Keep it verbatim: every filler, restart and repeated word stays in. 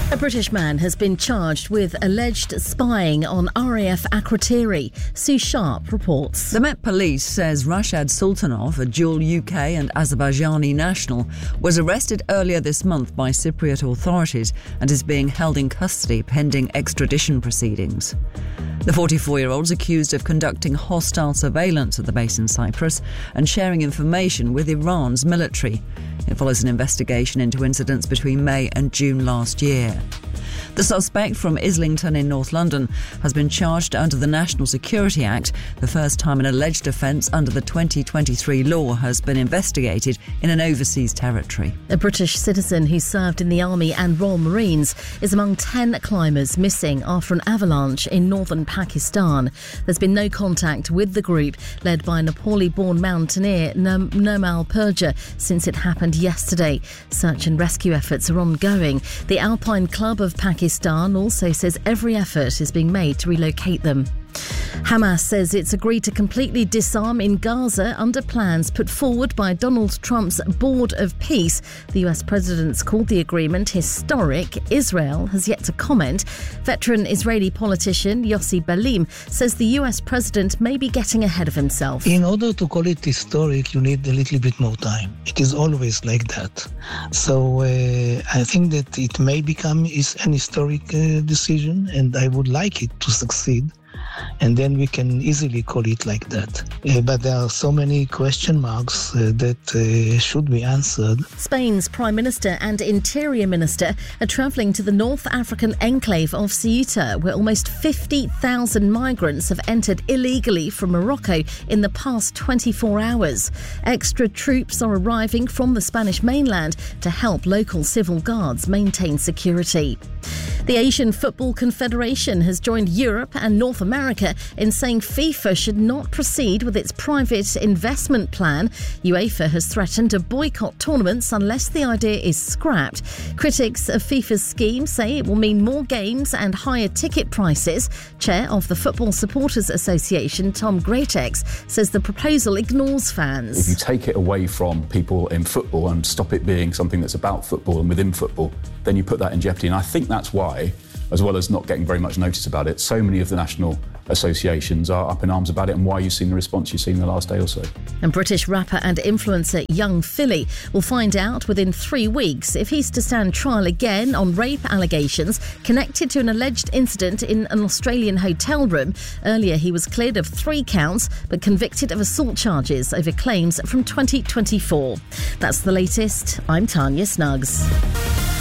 A British man has been charged with alleged spying on R A F Akrotiri. Sue Sharp reports. The Met Police says Rashad Sultanov, a dual U K and Azerbaijani national, was arrested earlier this month by Cypriot authorities and is being held in custody pending extradition proceedings. The forty-four-year-old is accused of conducting hostile surveillance at the base in Cyprus and sharing information with Iran's military. It follows an investigation into incidents between May and June last year. The suspect from Islington in North London has been charged under the National Security Act, the first time an alleged offence under the twenty twenty-three law has been investigated in an overseas territory. A British citizen who served in the Army and Royal Marines is among ten climbers missing after an avalanche in northern Pakistan. There's been no contact with the group led by Nepali-born mountaineer Nirmal Purja since it happened yesterday. Search and rescue efforts are ongoing. The Alpine Club of Pakistan also says every effort is being made to relocate them. Hamas says it's agreed to completely disarm in Gaza under plans put forward by Donald Trump's Board of Peace. The U S president's called the agreement historic. Israel has yet to comment. Veteran Israeli politician Yossi Belim says the U S president may be getting ahead of himself. In order to call it historic, you need a little bit more time. It is always like that. So uh, I think that it may become is an historic uh, decision, and I would like it to succeed. And then we can easily call it like that. Uh, but there are so many question marks uh, that uh, should be answered. Spain's Prime Minister and Interior Minister are travelling to the North African enclave of Ceuta, where almost fifty thousand migrants have entered illegally from Morocco in the past twenty-four hours. Extra troops are arriving from the Spanish mainland to help local civil guards maintain security. The Asian Football Confederation has joined Europe and North America in saying FIFA should not proceed with its private investment plan. UEFA has threatened to boycott tournaments unless the idea is scrapped. Critics of FIFA's scheme say it will mean more games and higher ticket prices. Chair of the Football Supporters Association, Tom Greatex, says the proposal ignores fans. If you take it away from people in football and stop it being something that's about football and within football, then you put that in jeopardy. And I think that's why, as well as not getting very much notice about it, so many of the national associations are up in arms about it, and why you've seen the response you've seen in the last day or so. And British rapper and influencer Young Philly will find out within three weeks if he's to stand trial again on rape allegations connected to an alleged incident in an Australian hotel room. Earlier he was cleared of three counts but convicted of assault charges over claims from twenty twenty-four. That's the latest. I'm Tanya Snuggs.